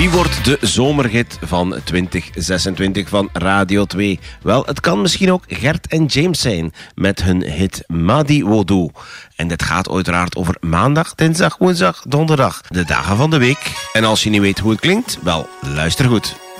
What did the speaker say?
Wie wordt de zomerhit van 2026 van Radio 2? Wel, het kan misschien ook Gert en James zijn met hun hit Madi Wodou. En dit gaat uiteraard over maandag, dinsdag, woensdag, donderdag. De dagen van de week. En als je niet weet hoe het klinkt, wel, luister goed.